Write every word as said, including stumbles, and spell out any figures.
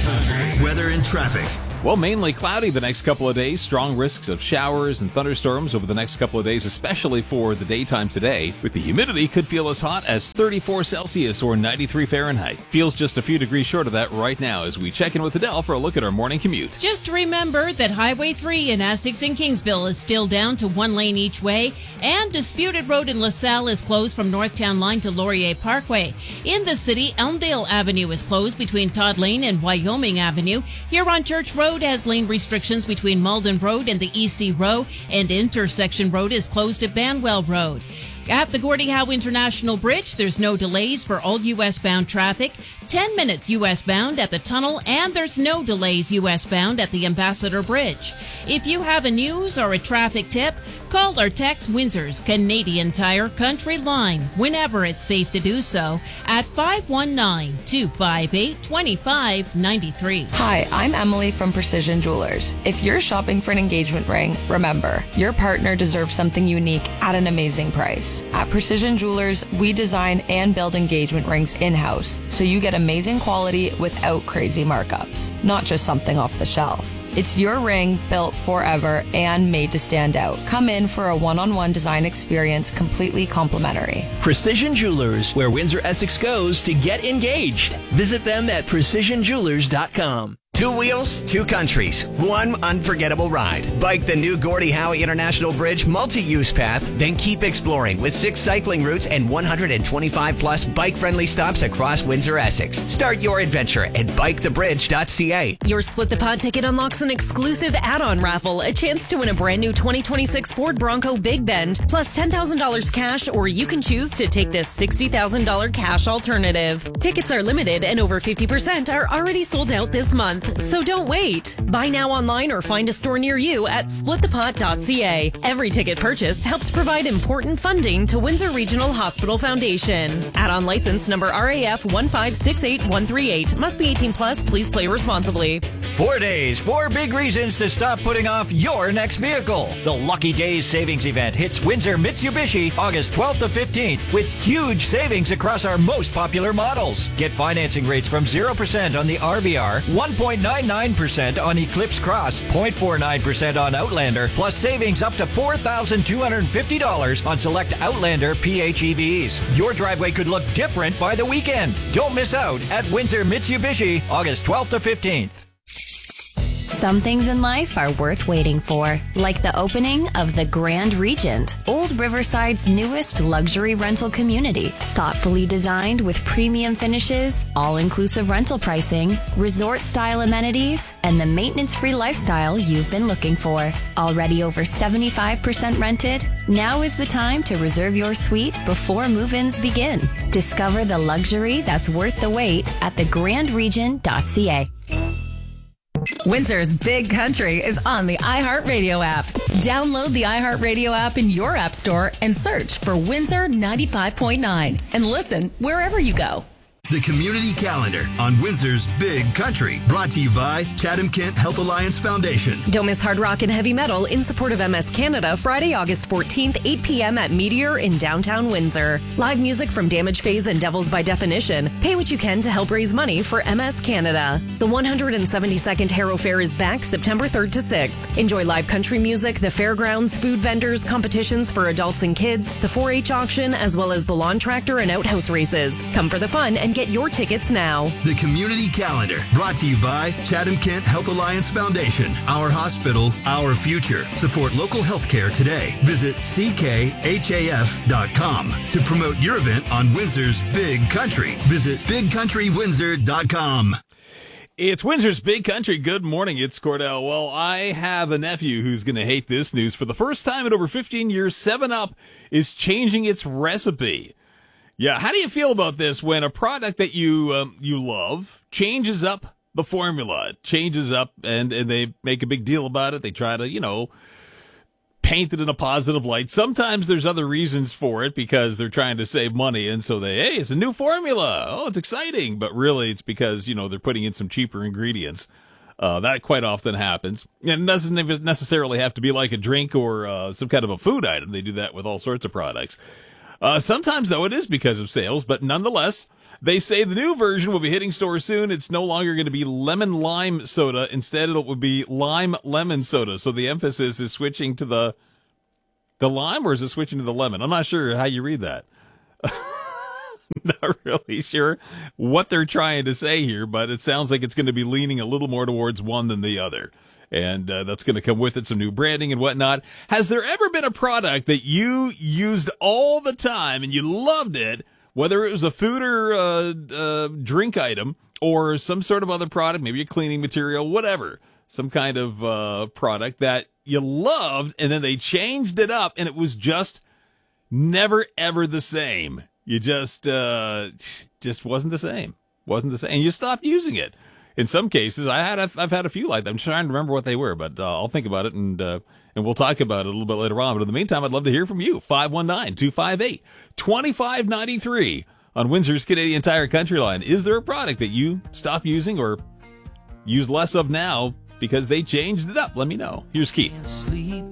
Country. Weather and traffic. Well, mainly cloudy the next couple of days. Strong risks of showers and thunderstorms over the next couple of days, especially for the daytime today. With the humidity, could feel as hot as thirty-four Celsius or ninety-three Fahrenheit. Feels just a few degrees short of that right now as we check in with Adele for a look at our morning commute. Just remember that Highway three in Essex and Kingsville is still down to one lane each way, and Disputed Road in LaSalle is closed from Northtown Line to Laurier Parkway. In the city, Elmdale Avenue is closed between Todd Lane and Wyoming Avenue. Here on Church Road has lane restrictions between Malden Road and the E C Row, and Intersection Road is closed at Banwell Road. At the Gordie Howe International Bridge, there's no delays for all U S-bound traffic. ten minutes U S-bound at the tunnel, and there's no delays U S-bound at the Ambassador Bridge. If you have a news or a traffic tip, call or text Windsor's Canadian Tire Country Line whenever it's safe to do so at five one nine, two five eight, two five nine three. Hi, I'm Emily from Precision Jewelers. If you're shopping for an engagement ring, remember, your partner deserves something unique at an amazing price. At Precision Jewelers, we design and build engagement rings in-house, so you get amazing quality without crazy markups, not just something off the shelf. It's your ring built forever and made to stand out. Come in for a one-on-one design experience completely complimentary. Precision Jewelers, where Windsor Essex goes to get engaged. Visit them at precision jewelers dot com. Two wheels, two countries, one unforgettable ride. Bike the new Gordie Howe International Bridge multi-use path, then keep exploring with six cycling routes and one hundred twenty-five plus bike-friendly stops across Windsor, Essex. Start your adventure at bike the bridge dot c a. Your Split the Pod ticket unlocks an exclusive add-on raffle, a chance to win a brand new twenty twenty-six Ford Bronco Big Bend, plus ten thousand dollars cash, or you can choose to take this sixty thousand dollars cash alternative. Tickets are limited and over fifty percent are already sold out this month. So don't wait. Buy now online or find a store near you at split the pot dot c a. Every ticket purchased helps provide important funding to Windsor Regional Hospital Foundation. Add-on license number R A F one five six eight one three eight. Must be eighteen plus. Please play responsibly. Four days, four big reasons to stop putting off your next vehicle. The Lucky Days Savings Event hits Windsor Mitsubishi August twelfth to fifteenth with huge savings across our most popular models. Get financing rates from zero percent on the R V R, one point nine nine percent on Eclipse Cross, zero point four nine percent on Outlander, plus savings up to four thousand two hundred fifty dollars on select Outlander P H E Vs. Your driveway could look different by the weekend. Don't miss out at Windsor Mitsubishi August twelfth to fifteenth. Some things in life are worth waiting for, like the opening of the Grand Regent, Old Riverside's newest luxury rental community. Thoughtfully designed with premium finishes, all-inclusive rental pricing, resort-style amenities, and the maintenance-free lifestyle you've been looking for. Already over seventy-five percent rented, now is the time to reserve your suite before move-ins begin. Discover the luxury that's worth the wait at the grand regent dot c a. Windsor's Big Country is on the iHeartRadio app. Download the iHeartRadio app in your app store and search for Windsor ninety-five point nine and listen wherever you go. The Community Calendar on Windsor's Big Country, brought to you by Chatham-Kent Health Alliance Foundation. Don't miss hard rock and heavy metal in support of M S Canada, Friday, August fourteenth, eight p.m. at Meteor in downtown Windsor. Live music from Damage Phase and Devils by Definition. Pay what you can to help raise money for M S Canada. The one hundred seventy-second Harrow Fair is back September third to sixth. Enjoy live country music, the fairgrounds, food vendors, competitions for adults and kids, the four H auction, as well as the lawn tractor and outhouse races. Come for the fun and get your tickets now. The Community Calendar, brought to you by Chatham-Kent Health Alliance Foundation. Our hospital, our future. Support local healthcare today. Visit c k h a f dot com to promote your event on Windsor's Big Country. Visit big country windsor dot com. It's Windsor's Big Country. Good morning. It's Cordell. Well, I have a nephew who's going to hate this news. For the first time in over fifteen years, seven up is changing its recipe. Yeah, how do you feel about this when a product that you um, you love changes up the formula? It changes up, and, and they make a big deal about it. They try to, you know, paint it in a positive light. Sometimes there's other reasons for it because they're trying to save money, and so they, hey, it's a new formula. Oh, it's exciting. But really, it's because, you know, they're putting in some cheaper ingredients. Uh, that quite often happens. And it doesn't even necessarily have to be like a drink or uh, some kind of a food item. They do that with all sorts of products. Uh, sometimes, though, it is because of sales, but nonetheless, They say the new version will be hitting stores soon. It's no longer going to be lemon lime soda. Instead, it will be lime lemon soda. So the emphasis is switching to the the lime, or is it switching to the lemon? I'm not sure how you read that. Not really sure what they're trying to say here, but it sounds like it's going to be leaning a little more towards one than the other. And uh, that's going to come with it some new branding and whatnot. Has there ever been a product that you used all the time and you loved it, whether it was a food or uh, uh, drink item or some sort of other product, maybe a cleaning material, whatever, some kind of uh, product that you loved, and then they changed it up and it was just never, ever the same? You just, uh, just wasn't the same. Wasn't the same. And you stopped using it. In some cases, I had, I've had a few like that. I'm trying to remember what they were, but uh, I'll think about it, and uh, and we'll talk about it a little bit later on. But in the meantime, I'd love to hear from you. five one nine, two five eight, two five nine three on Windsor's Canadian Tire Country Line. Is there a product that you stopped using or use less of now because they changed it up? Let me know. Here's Keith. Sleep